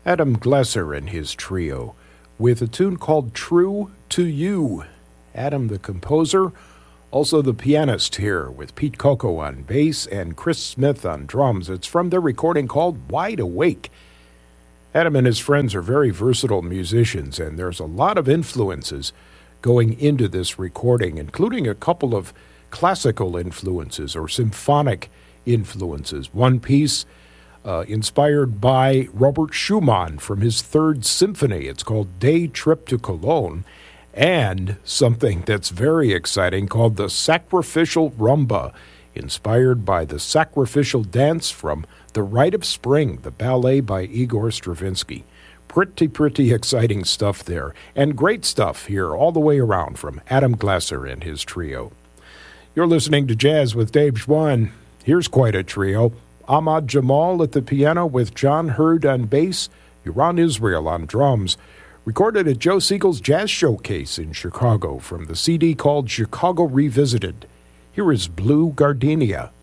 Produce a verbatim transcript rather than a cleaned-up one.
Adam Glesser and his trio with a tune called True to You. Adam, the composer, also the pianist here with Pete Coco on bass and Chris Smith on drums. It's from their recording called Wide Awake. Adam and his friends are very versatile musicians, and there's a lot of influences going into this recording, including a couple of classical influences or symphonic influences. One piece uh, inspired by Robert Schumann from his Third Symphony. It's called Day Trip to Cologne, and something that's very exciting called the Sacrificial Rumba, inspired by the sacrificial dance from The Rite of Spring, the ballet by Igor Stravinsky. Pretty, pretty exciting stuff there, and great stuff here all the way around from Adam Glesser and his trio. You're listening to Jazz with Dave Schwann. Here's quite a trio. Ahmad Jamal at the piano with John Hurd on bass, Yaron Israel on drums, recorded at Joe Siegel's Jazz Showcase in Chicago from the C D called Chicago Revisited. Here is Blue Gardenia.